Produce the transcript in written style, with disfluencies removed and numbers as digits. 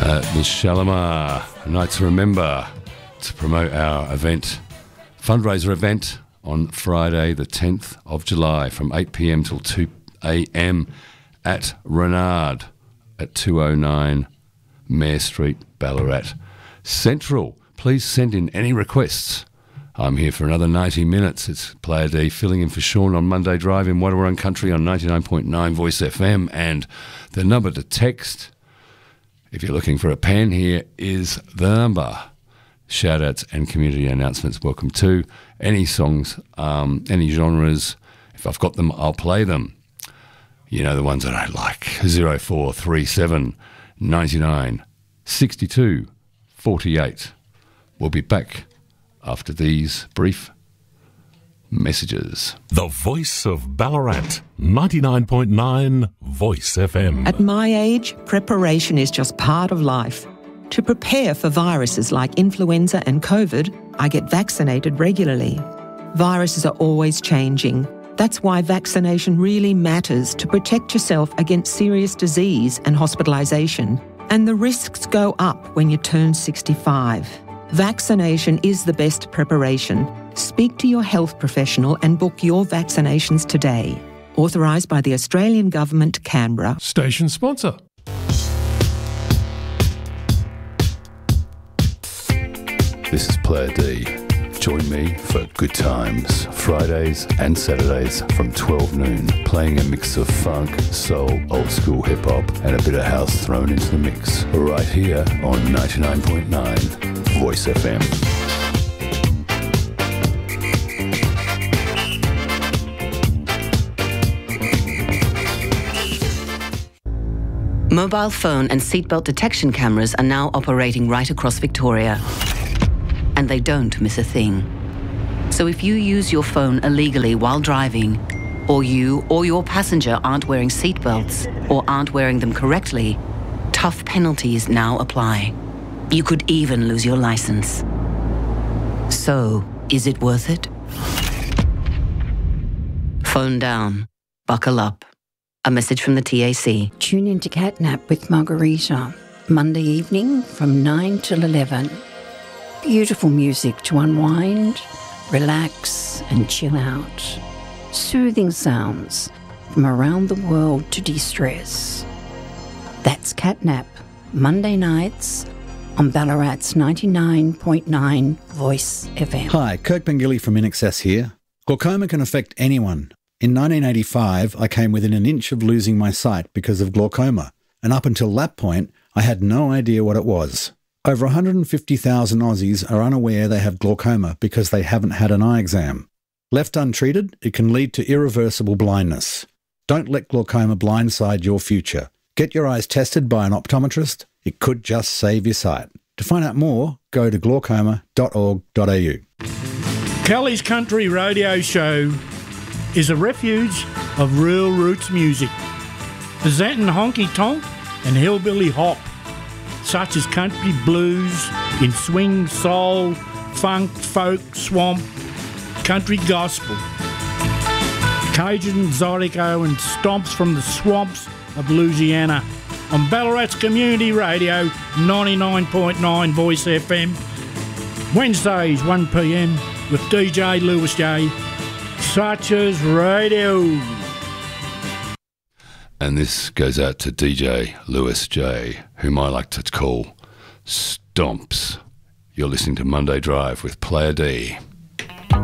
The Shalimar Nights Remember to promote our event, fundraiser event on Friday the 10th of July from 8 p.m. till 2 a.m. at Renard at 209 Mayor Street, Ballarat Central. Please send in any requests. I'm here for another 90 minutes. It's Player D filling in for Sean on Monday Drive in Wadawurrung Country on 99.9 Voice FM. And the number to text, if you're looking for a pen, here is the number. Shout-outs and community announcements welcome too. Any songs, any genres, if I've got them, I'll play them. You know the ones that I like. 0437 99 62 48. We'll be back after these brief messages. The voice of Ballarat, 99.9 Voice FM. At my age, preparation is just part of life. To prepare for viruses like influenza and COVID, I get vaccinated regularly. Viruses are always changing. That's why vaccination really matters to protect yourself against serious disease and hospitalisation. And the risks go up when you turn 65. Vaccination is the best preparation. Speak to your health professional and book your vaccinations today. Authorised by the Australian Government, Canberra. Station sponsor. This is Player D. Join me for good times, Fridays and Saturdays from 12 noon, playing a mix of funk, soul, old school hip hop, and a bit of house thrown into the mix, right here on 99.9 Voice FM. Mobile phone and seatbelt detection cameras are now operating right across Victoria. And they don't miss a thing. So if you use your phone illegally while driving, or you or your passenger aren't wearing seatbelts or aren't wearing them correctly, tough penalties now apply. You could even lose your license. So, is it worth it? Phone down. Buckle up. A message from the TAC. Tune into Catnap with Margarita, Monday evening from 9 till 11. Beautiful music to unwind, relax and chill out. Soothing sounds from around the world to de-stress. That's Catnap, Monday nights on Ballarat's 99.9 Voice FM. Hi, Kirk Pengilly from InXS here. Glaucoma can affect anyone. In 1985, I came within an inch of losing my sight because of glaucoma, and up until that point, I had no idea what it was. Over 150,000 Aussies are unaware they have glaucoma because they haven't had an eye exam. Left untreated, it can lead to irreversible blindness. Don't let glaucoma blindside your future. Get your eyes tested by an optometrist. It could just save your sight. To find out more, go to glaucoma.org.au. Kelly's Country Radio Show is a refuge of real roots music, presenting honky tonk and hillbilly hop, such as country blues in swing, soul, funk, folk, swamp, country gospel, Cajun, Zydeco and stomps from the swamps of Louisiana on Ballarat's Community Radio 99.9 Voice FM, Wednesdays 1 p.m. with DJ Lewis J, such as radio. And this goes out to DJ Lewis J, whom I like to call Stomps. You're listening to Monday Drive with Player D.